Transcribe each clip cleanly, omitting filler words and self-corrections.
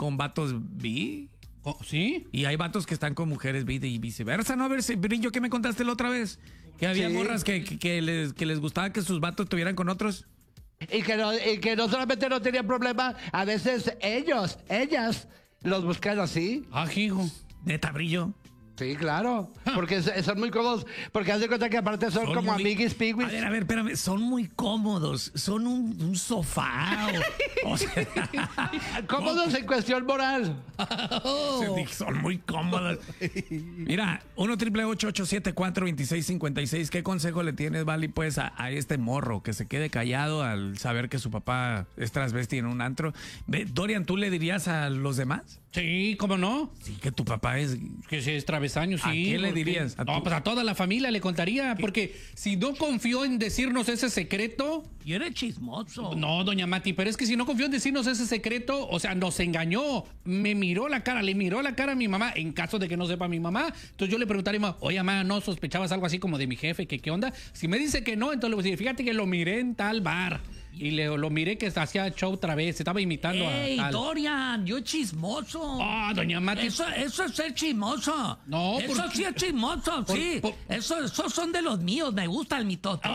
con vatos bi. ¿Sí? Y hay vatos que están con mujeres bi y viceversa, ¿no? A ver, Brillo, ¿qué me contaste la otra vez? Que había morras que les gustaba que sus vatos estuvieran con otros. Y que no solamente no tenían problema, a veces ellas los buscan así. Ah, hijo. Neta, Brillo. Sí, claro, porque son muy cómodos, porque haz de cuenta que aparte son como amiguis piguis. A ver, espérame, son muy cómodos, son un sofá. O sea, Cómodos en cuestión moral. son muy cómodos. Mira, 1-888-874-2656. ¿Qué consejo le tienes, Vali, pues, a este morro que se quede callado al saber que su papá es transvesti en un antro? Dorian, ¿tú le dirías a los demás? Sí, ¿cómo no? Sí, que tu papá es... Que si es travesaño, sí. ¿A quién le dirías? No, pues a toda la familia le contaría, porque si no confió en decirnos ese secreto... Y eres chismoso. No, doña Mati, pero es que si no confió en decirnos ese secreto, o sea, nos engañó. Le miró la cara a mi mamá, en caso de que no sepa mi mamá. Entonces yo le preguntaría a mi mamá, oye, mamá, ¿no sospechabas algo así como de mi jefe? ¿Qué onda? Si me dice que no, entonces le voy a decir, fíjate que lo miré en tal bar. Y lo miré que hacía show otra vez, se estaba imitando ¡Ey, a... Dorian! ¡Yo chismoso! ¡Ah, doña Mati! Eso es ser chismoso. No, eso sí es chismoso, sí. Esos son de los míos, me gusta el mitote.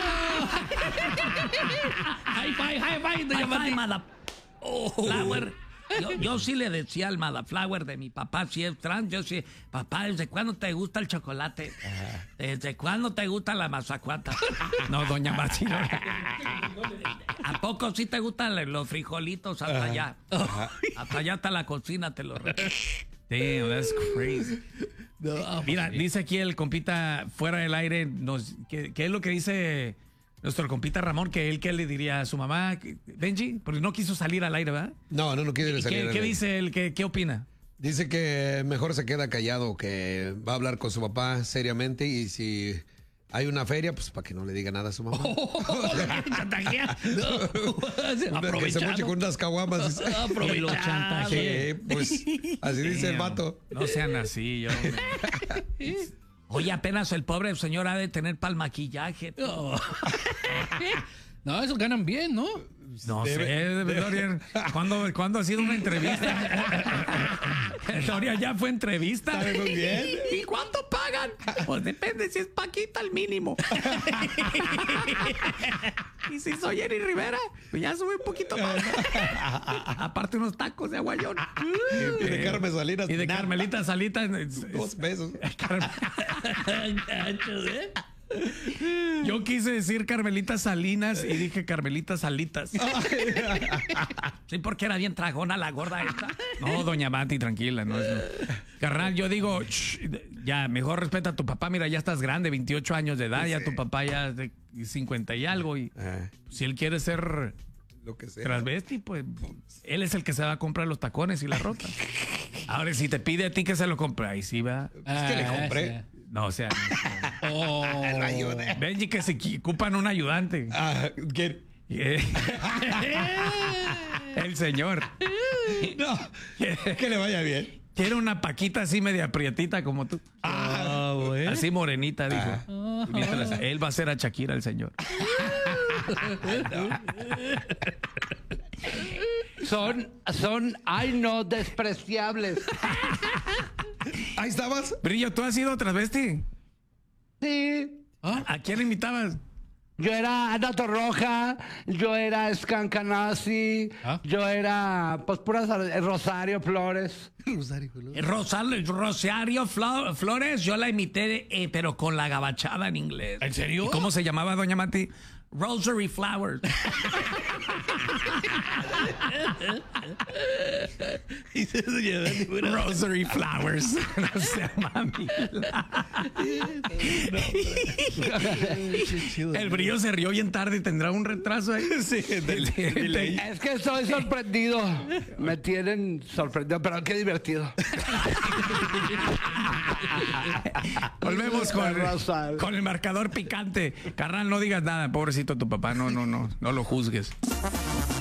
High five, doña Mati. Flower. Yo sí le decía al Madaflower de mi papá, si es trans, yo sí, papá, ¿desde cuándo te gusta el chocolate? ¿Desde cuándo te gusta la mazacuata? No, doña Mati. ¿A poco sí te gustan los frijolitos hasta allá? Hasta allá hasta la cocina te lo Damn, that's crazy. No, mira, dice aquí el compita fuera del aire, ¿qué es lo que dice nuestro compita Ramón? Que él, ¿qué le diría a su mamá? Benji, porque no quiso salir al aire, ¿verdad? No quiere salir al aire. ¿Qué dice él? ¿Qué opina? Dice que mejor se queda callado, que va a hablar con su papá seriamente y si hay una feria, pues para que no le diga nada a su mamá. Que se moche con unas caguamas. Aprovechando. Sí, pues así dice el vato. No sean así, yo. Oye, apenas el pobre señor ha de tener para el maquillaje. No, esos ganan bien, ¿no? No sé, Dorian. ¿Cuándo ha sido una entrevista? Dorian ya fue entrevista. ¿Sabe muy bien? ¿Y cuánto pagan? Pues depende si es Paquita al mínimo. Y si soy Eri Rivera, pues ya sube un poquito más. Aparte unos tacos de aguayón. Y de Carmen Salinas. Y de Carmelita Salitas. 2 pesos. Yo quise decir Carmelita Salinas y dije Carmelita Salitas. Sí, porque era bien tragona la gorda esta. No, doña Mati, tranquila. No. Carnal, yo digo, ya, mejor respeta a tu papá. Mira, ya estás grande, 28 años de edad. Ya tu papá ya es de 50 y algo. Y si él quiere ser lo que sea, transvesti, pues él es el que se va a comprar los tacones y la ropa. Ahora, si te pide a ti que se lo compre, ahí sí va. Es que le compré. No, o sea. No ayuda. Benji, que se ocupan un ayudante. ¿Quién? El señor. No, que le vaya bien. Quiere una Paquita así media aprietita como tú. Bueno. Así morenita, dijo. Mientras él va a hacer a Shakira, el señor. Ay no, despreciables. Ahí estabas. Brillo, ¿tú has sido transvesti? Sí. ¿A quién invitabas? Yo era Ana Torroja, yo era Scancanasi, yo era, pues, puras Rosario Flores. Rosario Flores, yo la imité, pero con la gabachada en inglés. ¿En serio? ¿Y cómo se llamaba, doña Mati? Rosary Flowers. Rosary Flowers. No sea mami. El Brillo se rió bien tarde y tendrá un retraso ahí. Sí, Es que estoy sorprendido. Me tienen sorprendido, pero qué divertido. Volvemos con el marcador picante. Carnal, no digas nada, pobrecito tu papá. No lo juzgues.